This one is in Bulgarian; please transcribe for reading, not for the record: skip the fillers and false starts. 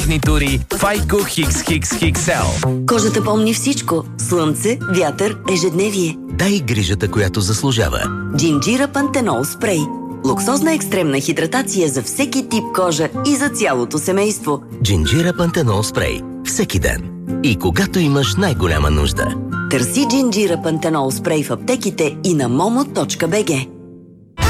Тури Файко XXXL. Кожата помни всичко. Слънце, вятър, ежедневие. Дай грижата, която заслужава. Джинджира Пантенол спрей. Луксозна екстремна хидратация за всеки тип кожа и за цялото семейство. Джинджира Пантенол спрей. Всеки ден. И когато имаш най-голяма нужда. Търси Джинджира Пантенол спрей в аптеките и на momo.bg.